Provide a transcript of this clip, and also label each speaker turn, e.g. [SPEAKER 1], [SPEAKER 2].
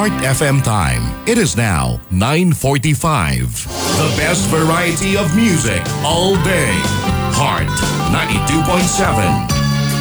[SPEAKER 1] Heart FM time. It is now 9:45. The best variety of music all day. Heart 92.7.